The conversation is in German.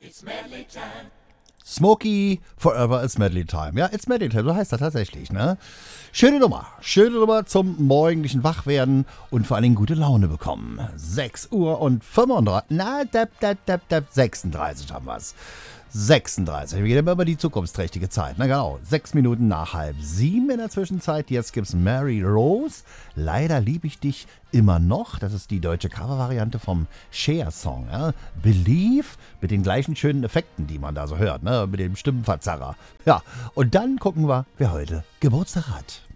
Smokey, Forever is Medley Time. Ja, it's Medley Time, so heißt das tatsächlich, ne? Schöne Nummer zum morgendlichen Wachwerden und vor allen Dingen gute Laune bekommen. 6 Uhr und 35, 36 haben wir's. 36, wir gehen immer über die zukunftsträchtige Zeit, na genau, 6 Minuten nach 6:30 in der Zwischenzeit, jetzt gibt's Mary Rose, Leider lieb ich dich immer noch, das ist die deutsche Covervariante vom Cher-Song, ja? Believe, mit den gleichen schönen Effekten, die man da so hört, ne? Mit dem Stimmenverzerrer. Ja, und dann gucken wir, wer heute Geburtstag hat.